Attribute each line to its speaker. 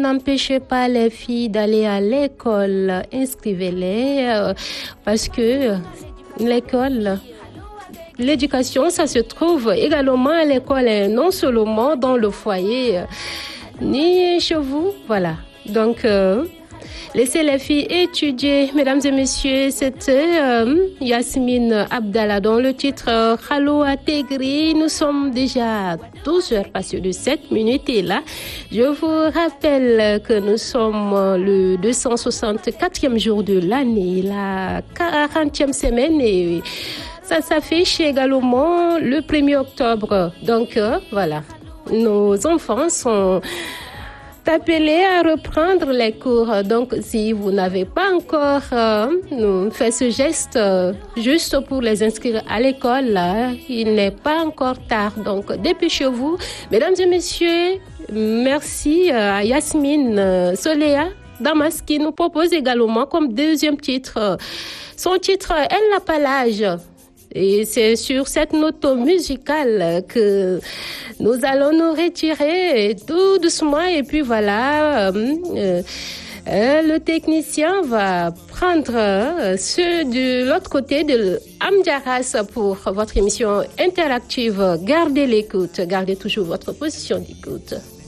Speaker 1: n'empêchez pas les filles d'aller à l'école. Inscrivez-les parce que l'école, l'éducation, ça se trouve également à l'école, et non seulement dans le foyer, ni chez vous. Voilà. Donc, laissez les filles étudier. Mesdames et messieurs, c'était Yasmine Abdallah dans le titre Khalo Ategri. Nous sommes déjà à 12 heures passées de 7 minutes et là, je vous rappelle que nous sommes le 264e jour de l'année, la 40e semaine et ça s'affiche également le 1er octobre. Donc voilà, nos enfants sont appelés à reprendre les cours. Donc, si vous n'avez pas encore fait ce geste juste pour les inscrire à l'école, là, il n'est pas encore tard. Donc, dépêchez-vous. Mesdames et messieurs, merci à Yasmine Soléa Damas qui nous propose également comme deuxième titre. Son titre, Elle n'a pas l'âge. Et c'est sur cette note musicale que nous allons nous retirer tout doucement. Et puis voilà, le technicien va prendre ceux de l'autre côté de Amdiaras pour votre émission interactive. Gardez l'écoute, gardez toujours votre position d'écoute.